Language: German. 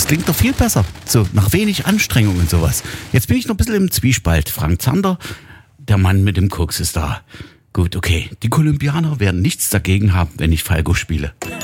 Das klingt doch viel besser. So, nach wenig Anstrengung und sowas. Jetzt bin ich noch ein bisschen im Zwiespalt. Frank Zander, der Mann mit dem Koks ist da. Gut, okay. Die Kolumbianer werden nichts dagegen haben, wenn ich Falco spiele.